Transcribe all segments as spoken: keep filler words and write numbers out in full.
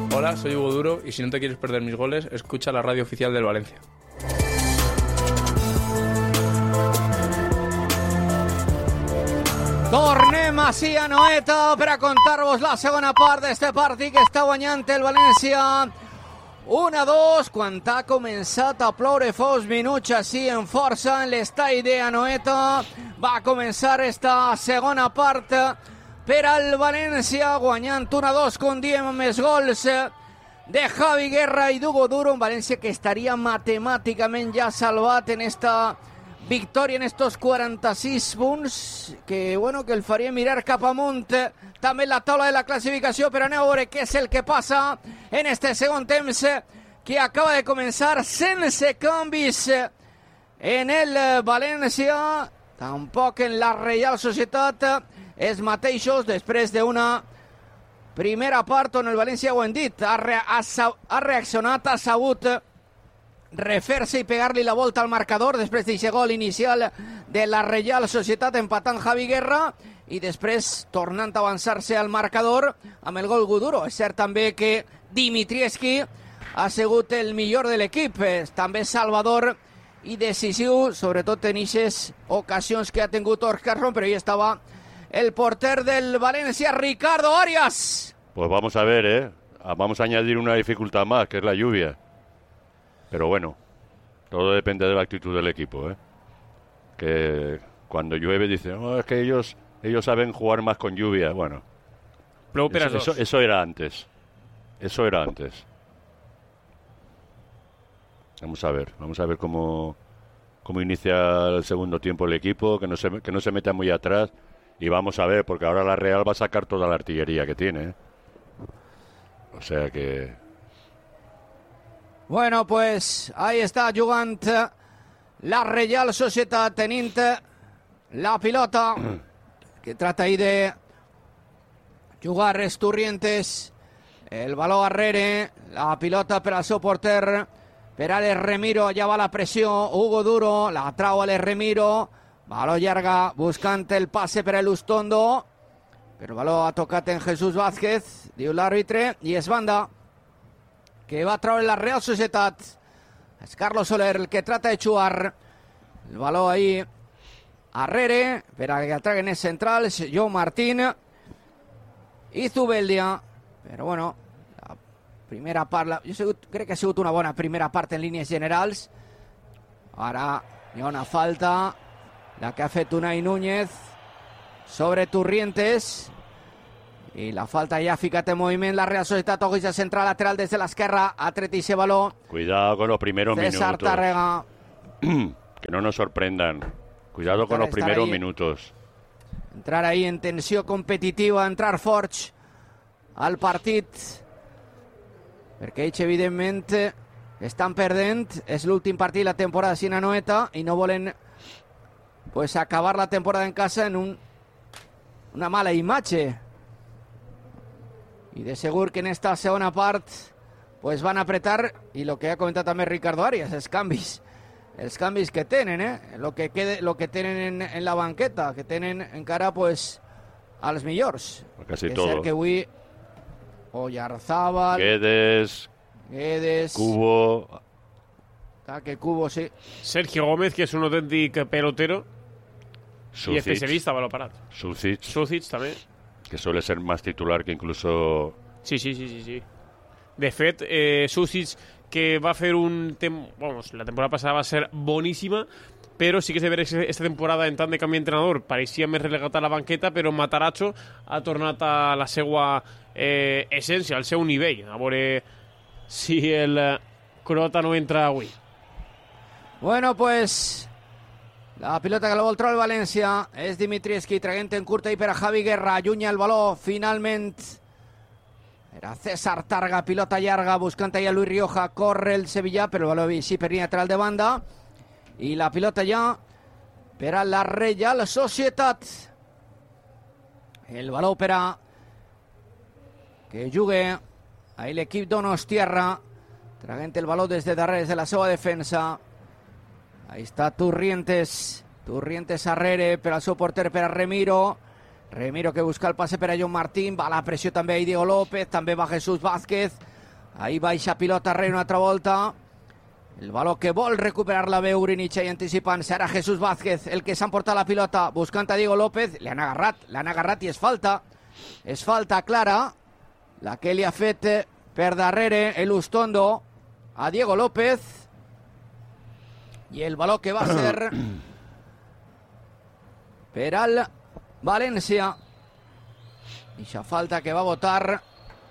Hola, soy Hugo Duro y si no te quieres perder mis goles, escucha la radio oficial del Valencia. Tornem així a Noeta per a contar-vos la segona part d'este partit que està guanyant el València un a dos quan ha començat a ploure fa uns minuts així en força en l'estadi de Anoeta. Va començar esta segona part per al València guanyant un a dos, com diem, amb els gols de Javi Guerra i d'Hugo Duro. Un València que estaria matemàticament ja salvat en esta victòria, en estos quaranta-sis punts, que bueno, que el faria mirar cap amunt també la taula de la classificació, però anem a veure què és el que passa en este segon temps que acaba de començar sense canvis en el València, tampoc en la Reial Societat, els mateixos després d'una primera part on el València, ho hem dit, ha, re ha, ha reaccionat, ha sabut refer-se i pegar-li la volta al marcador després d'aquest gol inicial de la Reial Societat empatant Javi Guerra i després tornant a avançar-se al marcador amb el gol Guduro. És cert també que Dimitrievski ha sigut el millor de l'equip, també salvador i decisiu, sobretot en aquestes ocasions que ha tingut Óscar Ron, però ahí estava el porter del Valencia, Ricardo Arias. Pues vamos a ver, ¿eh? Vamos a añadir una dificultad más, que es la lluvia. Pero bueno, todo depende de la actitud del equipo, ¿eh? Que cuando llueve dicen, oh, es que ellos ellos saben jugar más con lluvia. Bueno, eso, eso, eso era antes. Eso era antes. Vamos a ver, vamos a ver cómo, cómo inicia el segundo tiempo el equipo, que no se, que no se meta muy atrás. Y vamos a ver, porque ahora la Real va a sacar toda la artillería que tiene, ¿eh? O sea que... Bueno, pues ahí está jugant la Reial Societat, tenint la pilota, que trata ahí de jugar Esturrientes, el baló arrere, la pilota per al seu porter, per a Remiro, allà va la pressió, Hugo Duro, la trau a Remiro, baló llarga, buscant el passe per a Lustondo, però el baló ha tocat en Jesús Vázquez, diu l'àrbitre, i és banda que va a traure la Real Societat. És Carlos Soler el que trata de jugar el baló ahí arrere per a que el traguen els centrals, Joe Martín i Zubeldia. Però bueno, la primera part, la, jo sigut, crec que ha sigut una bona primera part en línies generals. Ara hi ha una falta, la que ha fet Unai Núñez sobre Turrientes, i la falta ja ha ficat en moviment la Real Societat. Ojo, central lateral des de l'esquerra, ha tret ese baló. Cuidado con los primeros César minutos. Tárrega. Que no nos sorprendan. Cuidado Entrar, con los primeros ahí, minutos. Entrar ahí en tensió competitiva, entrar forts al partit, perquè ells, evidentment, estan perdent. És l'últim partit de la temporada sin Anoeta i no volen pues, acabar la temporada en casa en un, una mala imatge. I de segur que en esta segona part pues van a apretar, i lo que ha comentat també Ricardo Arias, els canvis els canvis que tenen, eh? lo que, quede, lo que tenen en, en la banqueta, que tenen encara pues, als millors. Casi és todo. cert que avui Oyarzábal, Guedes, Guedes, Cubo, que Cubo, sí. Sergio Gómez, que és un autèntic pelotero Sucic, i especialista a baló parat. Sucic, Sucic també. que suele ser más titular que incluso... Sí, sí, sí, sí, sí. De fet, eh, Sucic, que va fer un... Tem... Vamos, la temporada passada va ser boníssima, però sí que és de veure que aquesta temporada, en tant de canvi d'entrenador, pareixia més relegat a la banqueta, però Matarazzo ha tornat a la seva eh, essència, al seu nivell. A veure si el eh, croata no entra avui. Bueno, pues la pilota que la vol treure el València és Dimitrievski, traient en curta i per a Javi Guerra, allunya el baló finalment. Era César Targa, pilota llarga, buscant ahí a Luis Rioja, corre el Sevilla, però el baló sí per línia lateral de banda. I la pilota ja per a la Reial Societat. El baló per a que jugue ahí l'equip Donostiarra, traient el baló des de darrere, des de la seva defensa. Ahí està Turrientes, Turrientes arrere per al seu porter, per a Remiro. Remiro que busca el passe per a John Martín, va la pressió també a Diego López, també va Jesús Vázquez, Ahí baixa pilota rei una altra volta. El valor que vol recuperar la veu Ugrinich i anticipant-se. Ara Jesús Vázquez, el que s'ha emportat la pilota, buscant a Diego López. L'han agarrat, l'han agarrat i és falta. És falta clara, la que li ha fet per darrere el Ustondo a Diego López. I el valor que va ser per al València. Ixa falta que va votar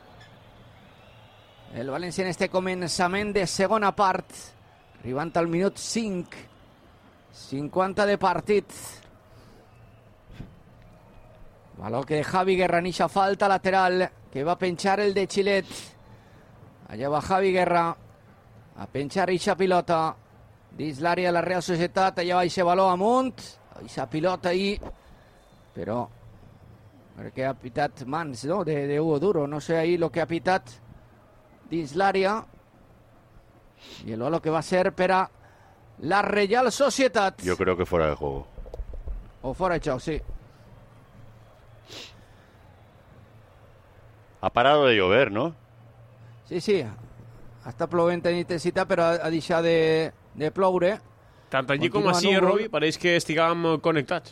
el València en este començament de segona part. Arribant al minut cinc. cinquanta de partit. Valor que de Javi Guerra en ixa falta lateral que va penjar el de Xilet. Allà va Javi Guerra a penjar ixa pilota dins l'àrea de la Real Societat. Allà va ixe valor amunt. Ixa pilota ahí. Però perquè ha pitat mans, no?, de, de Hugo Duro. No sé ahí lo que ha pitat dins l'àrea. Y el valor que va a ser para la Real Sociedad. Yo creo que fuera de juego. O fuera de joc, sí. Ha parado de llover, ¿no? Sí, sí. Està plovent en intensitat, però ha deixat de, de ploure. Tant allí com Continua així, núvol. Robi, pareix que estiguem connectats.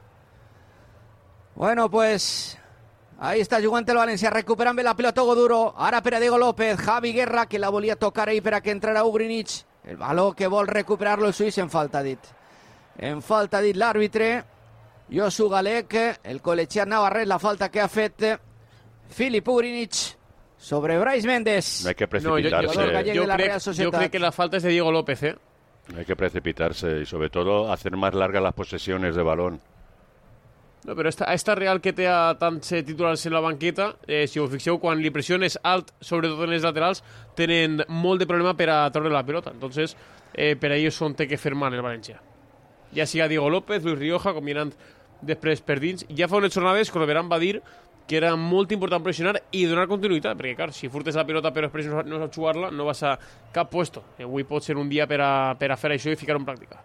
Bueno, pues ahí está jugant el València, recuperant bé la pilota Hugo Duro, ara per a Diego López, Javi Guerra, que la volia tocar ahí per a que entrara Ugrinich, el valor que vol recuperar-lo el suís, en falta dit. En falta dit l'àrbitre, Josu Galec, el col·legiat navarrès, la falta que ha fet Filip Ugrinich sobre Brais Méndez. No hay que No, jo, precipitarse. jo, Gallego jo, de la crec, Real jo Societat. crec que la falta és de Diego López, eh? No hay que precipitarse y sobre todo hacer más largas las posesiones de balón. No, però esta, esta Real que té a tants eh, titulars en la banqueta, eh, si us fixeu, quan li pressiones alt, sobretot en els laterals, tenen molt de problema per a treure la pilota. Entonces, eh, per ahí és on té que fer mal el València. Ja siga Diego López, Luis Rioja, combinant després per dins. Ja fa unes jornades, Corberán va dir que era molt important pressionar i donar continuïtat, perquè, clar, si furtes la pilota però després no, no saps jugar-la, no vas a cap puesto. Avui pot ser un dia per a, per a fer això i ficar-ho en pràctica.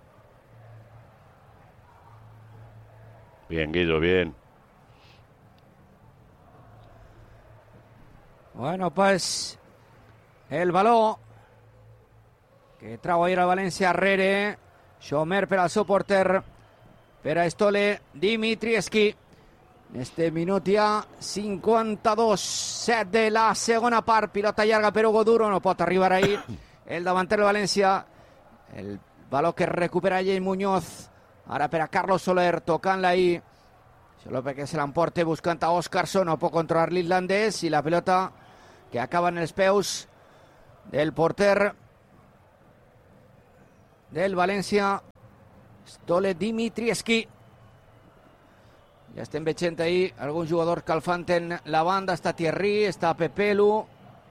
Bien, Guido, bien. Bueno, pues el valor que trau ahir el València arrere, Xomer per al seu porter, per a Stole Dimitrievski. En este minut ja cinquanta-dos set de la segona part, pilota llarga per Hugo Duro, no pot arribar ahí el davanter del València, el valor que recupera Jay Muñoz, ara per a Carlos Soler, tocant-la ahí, solo perquè se l'emporta buscant a Óscarson, no pot controlar l'irlandès, i la pilota que acaba en els peus del porter del València, Stole Dimitrievski. Ja estem veient ahí alguns jugadors calfant en la banda. Està Thierry, està Pepelu,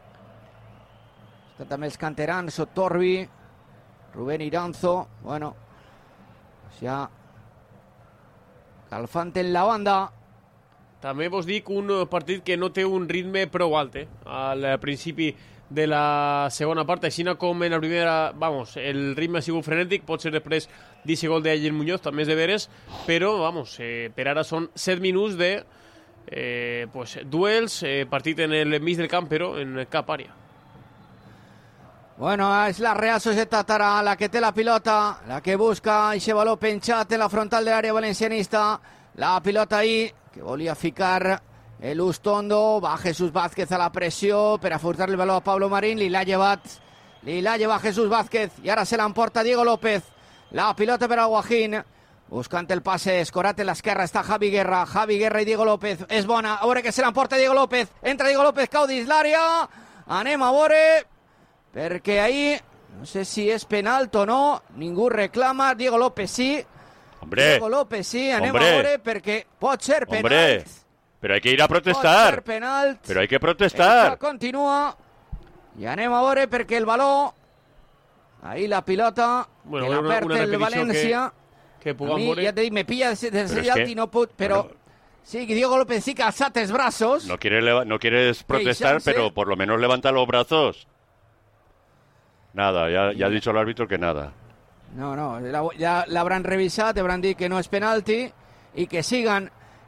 està també els canterans, Sotorbi, Rubén Iranzo. Bueno, ja calfant en la banda. També vos dic un partit que no té un ritme prou alt, eh? Al principi de la segona part, així com en la primera, vamos, el ritme ha sigut frenètic, pot ser després d'aquest gol d'Ayer Muñoz, també és de veres, però, vamos, eh, per ara són set minuts de eh, pues, duels, eh, partit en el mig del camp, però en cap àrea. Bueno, és la Real Societat ara la que té la pilota, la que busca aquest valor penjat en la frontal de l'àrea valencianista. La pilota ahí, que volia ficar el Ustondo, va Jesús Vázquez a la pressió per a furtar el valor a Pablo Marín, li l'ha llevat, li l'ha llevat Jesús Vázquez, i ara se l'emporta Diego López. La pilota per a Guajín, buscant el passe, escorat en l'esquerra, està Javi Guerra, Javi Guerra i Diego López, és bona, a veure que se l'emporta Diego López, entra Diego López, cau dins l'àrea, anem a veure, perquè ahí, no sé si és penalt o no, ningú reclama, Diego López sí, Hombre, Diego López sí, anem hombre, a veure, perquè pot ser penalt. Hombre, pero hay que ir a Pot ser protestar. penalt. Pero hay que Això protestar. continua. I anem a veure perquè el valor... Ahí la pilota, Bueno, que la una- perd una el repetició València. Que A puguem mi, veure... ja te dic, me pilla des des Però és alt que- i no puc... Però Bueno. sí, Diego López sí que ha alçat els braços. No, quiere leva- no quieres protestar, chance. pero por lo menos levanta los brazos. Nada, ya, ya ha dicho el árbitro que nada. No, no, la- ja l'hauran revisat, hauran dit que no és penalti i que siguen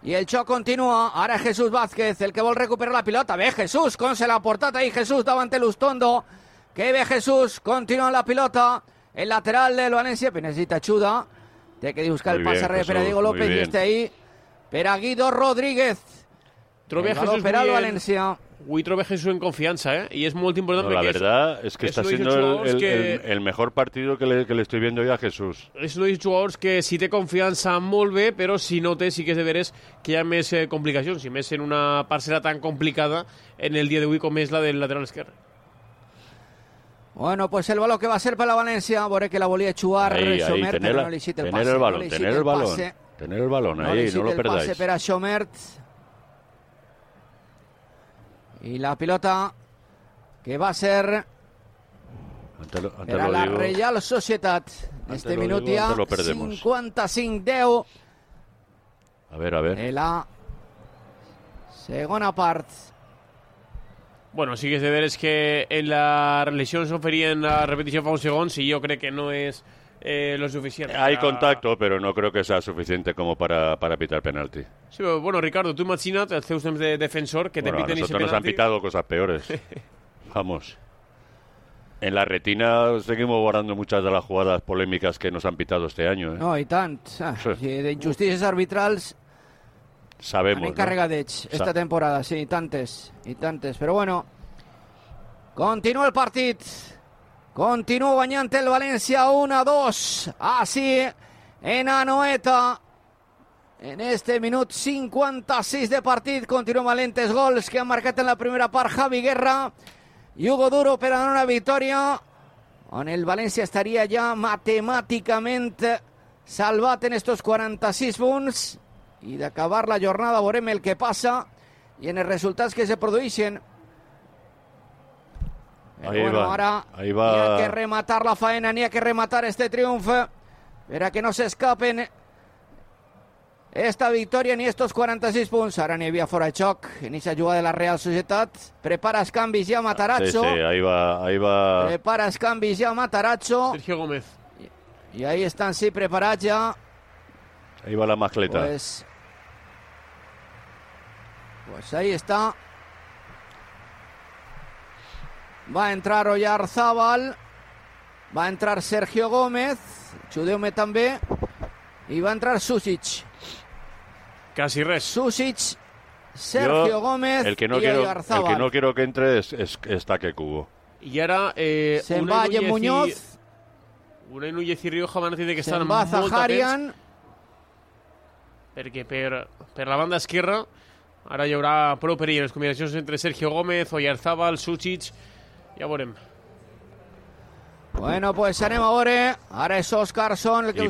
I el xoc continua, ara Jesús Vázquez, el que vol recuperar la pilota. Bé, Jesús, com se l'ha portat ahí Jesús davant l'Ustondo. Que bé Jesús, continua la pilota. El lateral del València, però necessita ajuda. Té que buscar el passe per a Diego López i este ahí per a Guido Rodríguez. Trobe el valor per al València. Avui trobe Jesús en confianza, ¿eh? Y es muy importante. No, la verdad es, es que es está siendo el, el, que... el, el mejor partido que le, que le estoy viendo yo a Jesús. És un dels jugadors que si té confiança molt bé, però si no té sí que és de veres que hi ha més eh, complicacions, i més en una parcel·la tan complicada en el dia d'avui com és la del lateral esquerre. Bueno, pues el balón que va a ser para la Valencia, veure que la volia xuar ahí, ahí, Schomert, tener, no li cita el tener passe. el balón, no tener el balón, passe. tener el balón no ahí, no lo perdáis. Pase per a Schomert. Y la pilota que va a ser ante lo, ante per a lo la digo, Reial Societat. Este minut digo, ja cinquanta-cinc deu. A ver, a ver. En la segona part. Bueno, sí que és de veres que en la lesión s'oferien la repetició fa uns segons i jo crec que no és eh, lo suficiente. Hay para... contacto, pero no creo que sea suficiente como para, para pitar penalti. Sí, pero, bueno, Ricardo, tú imagina't els teus temps de defensor que bueno, te piten a ese nosotros nos han penalti. pitado cosas peores. Vamos. En la retina seguimos guardando muchas de las jugadas polémicas que nos han pitado este año. ¿eh? No, i tant. Ah, Sí. D'injustícies arbitrals Sabemos. han encarregadets ¿no? esta Sa temporada, sí, i tantes, i tantes. Però bueno, continua el partit. Continua guanyant el València uno a dos. Així, en Anoeta. En este minut cinquanta-sis de partit, continuen valentes gols que han marcat en la primera part Javi Guerra i Hugo Duro per a donar una victòria on el València estaria ja matemàticament salvat en estos quaranta-sis punts i d'acabar la jornada veurem el que passa i en els resultats que se produeixen. Però Ahí bueno, va, ara ahí va. n'hi ha que rematar la faena, n'hi ha que rematar este triomf per a que no s'escapen esta victòria ni estos quaranta-sis punts. Ara n'hi havia fora de xoc en aquesta jugada de la Real Societat. Prepara els canvis ja Matarazzo. Sí, sí, ahí va, ahí va. Prepara els canvis ja Matarazzo. Sergio Gómez. I ahí estan, sí, preparats ja. Ahí va la mascleta. Pues, pues ahí está. Va a entrar Oyarzábal. Va a entrar Sergio Gómez. Xudeu-me també. I va a entrar Susic. Casi res. Susic, Sergio Yo, Gómez el que no y quiero, Oyarzábal. el que no quiero que entre es, es, es Taque Cubo. I ara... Eh, Se'n va Unai Yen Núñez Muñoz. I... Unai Núñez i Rioja van dir que Se'n estan va molt atents Zaharian. perquè per, per la banda esquerra ara hi haurà prou perill en les combinacions entre Sergio Gómez, Oyarzábal, Susic. Ja veurem. Bueno, pues anem a veure. Ara és Óscarson el que Y